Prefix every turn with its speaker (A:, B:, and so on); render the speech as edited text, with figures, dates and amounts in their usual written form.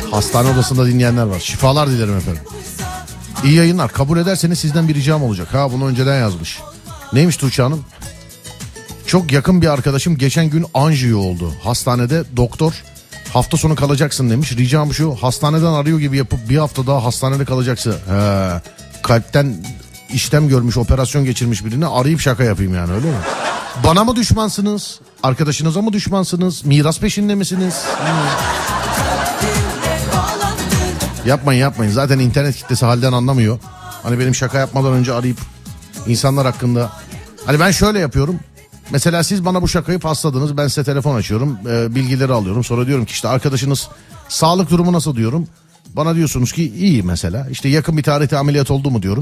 A: Hastane odasında dinleyenler var. Şifalar dilerim efendim. İyi yayınlar. Kabul ederseniz sizden bir ricam olacak. Ha, bunu önceden yazmış. Neymiş Tuğçe Hanım? Çok yakın bir arkadaşım geçen gün anjiyo oldu. Hastanede doktor hafta sonu kalacaksın demiş. Ricam şu, hastaneden arıyor gibi yapıp bir hafta daha hastanede kalacaksa. Kalpten işlem görmüş, operasyon geçirmiş birini arayıp şaka yapayım yani, öyle mi? Bana mı düşmansınız? Arkadaşınıza mı düşmansınız? Miras peşinde misiniz? Yapmayın. Zaten internet kitlesi halden anlamıyor. Hani benim şaka yapmadan önce arayıp insanlar hakkında... Hani ben şöyle yapıyorum. Mesela siz bana bu şakayı pasladınız. Ben size telefon açıyorum. Bilgileri alıyorum. Sonra diyorum ki işte arkadaşınız sağlık durumu nasıl diyorum. Bana diyorsunuz ki iyi mesela. İşte yakın bir tarihte ameliyat oldu mu diyorum.